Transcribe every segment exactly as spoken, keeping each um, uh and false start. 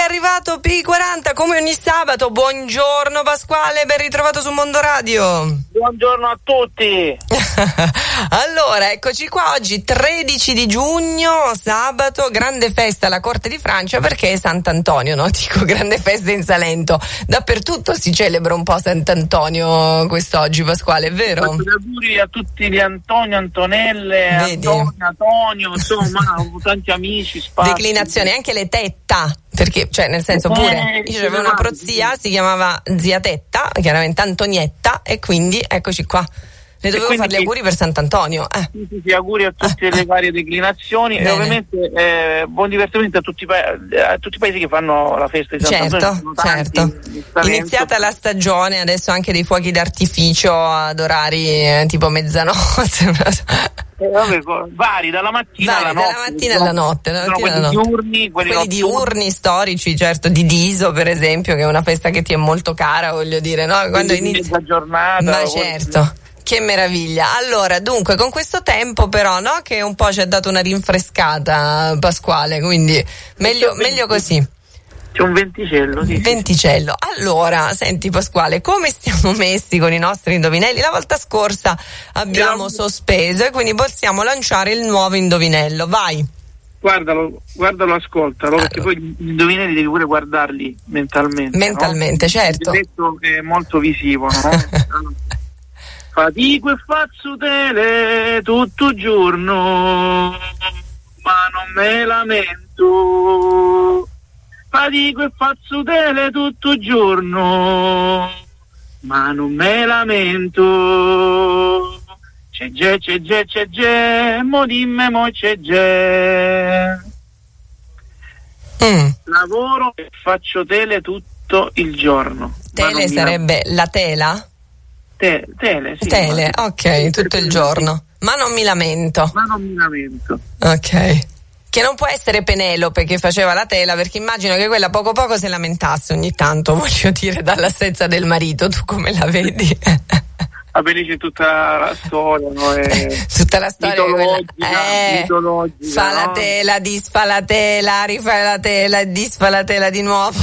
arrivato P quaranta come ogni sabato. Buongiorno Pasquale, ben ritrovato su Mondo Radio. Buongiorno a tutti. Allora, eccoci qua oggi tredici di giugno, sabato, grande festa alla Corte di Francia perché è Sant'Antonio, no? Dico grande festa in Salento. Dappertutto si celebra un po' Sant'Antonio quest'oggi, Pasquale, è vero? Faccio gli auguri a tutti gli Antonio, Antonelle, Vedi? Antonio, Antonio, insomma, ho tanti amici, spazi. Declinazione, anche le Tetta, perché, cioè, nel senso pure, io avevo una prozia, si chiamava zia Tetta, chiaramente Antonietta, e quindi eccoci qua. Le dovevo fare gli auguri per Sant'Antonio. Eh. Sì, sì, sì, auguri a tutte le varie declinazioni. Bene. E ovviamente eh, buon divertimento a tutti, i pa- a tutti i paesi che fanno la festa di Sant'Antonio. Certo, certo. Iniziata la stagione, adesso anche dei fuochi d'artificio ad orari eh, tipo mezzanotte. Eh, vabbè, vari dalla mattina vari, alla notte. Dalla mattina alla notte. Dalla sono mattina quelli alla notte. diurni, quelli, quelli diurni storici, certo, di Diso per esempio, che è una festa che ti è molto cara, voglio dire, no? Quando inizia mezza giornata. Ma certo. Che meraviglia. Allora, dunque, con questo tempo però, no? Che un po' ci ha dato una rinfrescata, Pasquale, quindi meglio, meglio così. C'è un venticello, sì. Venticello. Allora, senti Pasquale, come stiamo messi con i nostri indovinelli? La volta scorsa abbiamo Era... sospeso e quindi possiamo lanciare il nuovo indovinello. Vai. Guardalo, guardalo, ascoltalo, allora, perché poi gli indovinelli devi pure guardarli mentalmente. Mentalmente, no? certo. Il detto è molto visivo, no? Fatico e faccio tele tutto il giorno, ma non me lamento. Fatico e faccio tele tutto il giorno, ma non me lamento. C'è c'è c'è c'è c'è c'è, mo dimme mo c'è c'è. Mm. Lavoro e faccio tele tutto il giorno. Tele sarebbe la tela? Te, tele, sì. Tele, ma... ok, tutto il giorno. Ma non mi lamento. Ma non mi lamento. Ok. Che non può essere Penelope che faceva la tela, perché immagino che quella poco poco si lamentasse ogni tanto, voglio dire, dall'assenza del marito. Tu come la vedi? Vabbè, lì c'è tutta la storia, no? È tutta la storia mitologica, quella... eh, mitologica, fa la no? tela, disfa la tela, rifà la tela, disfa la tela di nuovo.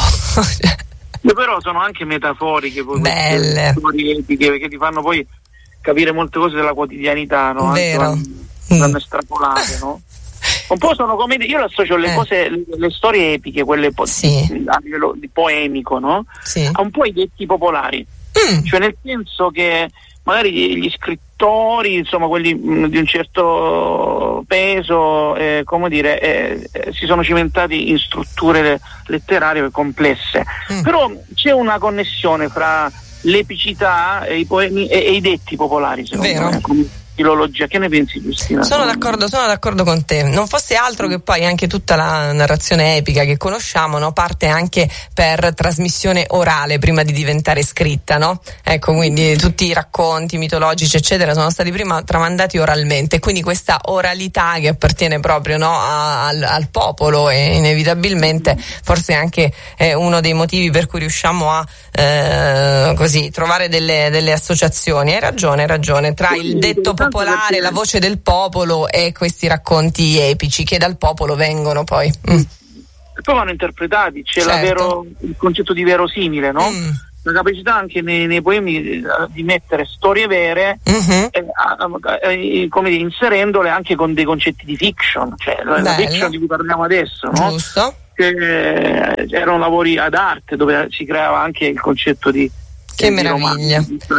Però sono anche metaforiche, poi belle storie epiche, perché ti fanno poi capire molte cose della quotidianità, no? Vero. Vanno, vanno estrapolate, no? Un po' sono come io associo le eh. cose, le, le storie epiche, quelle po- sì. a livello di poemico, no? Sì. A un po' i detti popolari, mm. cioè nel senso che magari gli scrittori, insomma quelli mh, di un certo peso, eh, come dire, eh, eh, si sono cimentati in strutture letterarie complesse, mm. però c'è una connessione fra l'epicità e i poemi e, e i detti popolari, secondo Vero. me, come filologia. Che ne pensi, Cristina? Sono d'accordo, sono d'accordo con te. Non fosse altro che poi anche tutta la narrazione epica che conosciamo, no, parte anche per trasmissione orale prima di diventare scritta, no? Ecco, quindi tutti i racconti mitologici, eccetera, sono stati prima tramandati oralmente. Quindi questa oralità che appartiene proprio, no, a, al, al popolo e inevitabilmente forse anche è uno dei motivi per cui riusciamo a eh, così trovare delle, delle associazioni. Hai ragione, hai ragione. Tra il detto popolare, la voce del popolo e questi racconti epici che dal popolo vengono poi. Mm. E poi vanno interpretati, c'è certo. la vero, il concetto di verosimile, no? Mm. La capacità anche nei, nei poemi di mettere storie vere, mm-hmm. eh, eh, come dire, inserendole anche con dei concetti di fiction, cioè la, la fiction di cui parliamo adesso, no? Giusto. Che eh, erano lavori ad arte dove si creava anche il concetto di che meraviglia.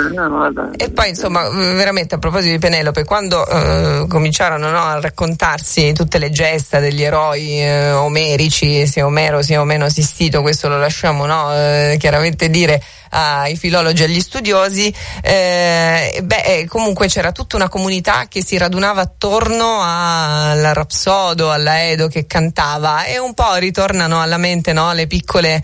E poi insomma veramente a proposito di Penelope, quando eh, cominciarono, no, a raccontarsi tutte le gesta degli eroi eh, omerici, sia Omero sia o meno assistito, questo lo lasciamo, no, eh, chiaramente dire ai filologi e agli studiosi, eh, beh, comunque c'era tutta una comunità che si radunava attorno al Rapsodo, alla Edo che cantava, e un po' ritornano alla mente, no, le piccole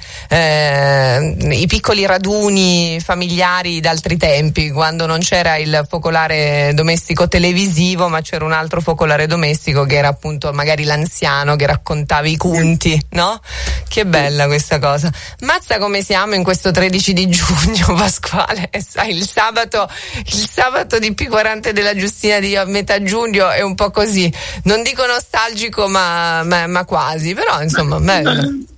eh, i piccoli raduni familiari d'altri tempi, quando non c'era il focolare domestico televisivo, ma c'era un altro focolare domestico che era appunto magari l'anziano che raccontava i conti, no? Che bella questa cosa. Mazza come siamo in questo tredici di giugno, Pasquale, e sai, il sabato il sabato di P quaranta della Giustina di metà giugno è un po' così, non dico nostalgico ma, ma, ma quasi, però insomma bello.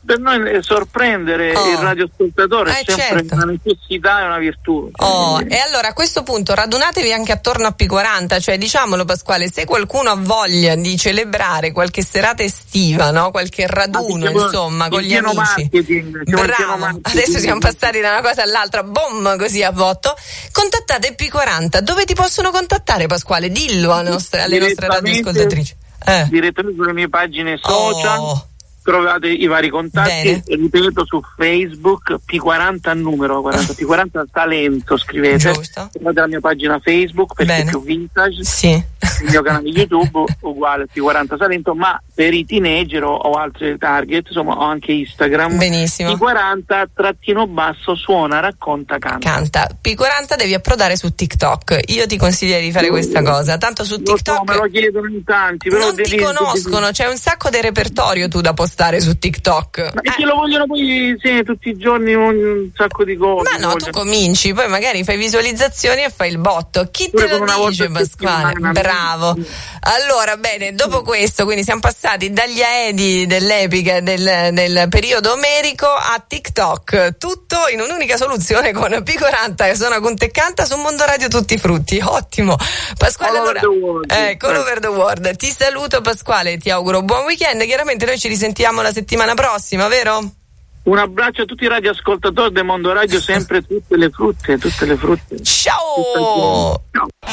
per noi sorprendere oh. il radioascoltatore eh, è sempre certo. una necessità e una virtù. Oh, e allora a questo punto radunatevi anche attorno a P quaranta, cioè diciamolo Pasquale, se qualcuno ha voglia di celebrare qualche serata estiva, no? Qualche raduno, ah, insomma, con gli amici. Bravo, adesso siamo passati da una cosa all'altra, boom, così a botto. Contattate P quaranta, dove ti possono contattare Pasquale? Dillo alle nostre, alle nostre radioascoltatrici. Eh. Direttamente sulle mie pagine social. Oh. Trovate i vari contatti, ripeto, su Facebook P quaranta numero quaranta, P quaranta talento scrivete. Giusto. Trovate la mia pagina Facebook perché Bene. È più vintage. Sì. Il mio canale YouTube uguale P quaranta talento, ma per i teenager o altri target, insomma, ho anche Instagram. Benissimo. P quaranta trattino basso suona, racconta, canta. Canta. P quaranta devi approdare su TikTok. Io ti consiglierei di fare questa cosa. Tanto su TikTok so, me lo chiedono in tanti, però non ti conoscono, c'è un sacco di repertorio tu da postare su TikTok. Ma perché eh. lo vogliono poi sì, tutti i giorni un sacco di cose. Ma no, tu cominci, poi magari fai visualizzazioni e fai il botto. Chi Pure te lo dice, Pasquale? Bravo. Allora, bene, dopo questo, quindi siamo passati dagli Aedi dell'epica del, del periodo omerico a TikTok. Tutto in un'unica soluzione con P quaranta che suona con te canta su Mondo Radio Tutti i Frutti. Ottimo. Pasquale, all allora, over the world. Eh, all over the world. Ti saluto Pasquale, ti auguro buon weekend. Chiaramente noi ci risentiamo la settimana prossima, vero? Un abbraccio a tutti i radioascoltatori del Mondo Radio, sempre tutte le frutte, tutte le frutte. Ciao! Ciao.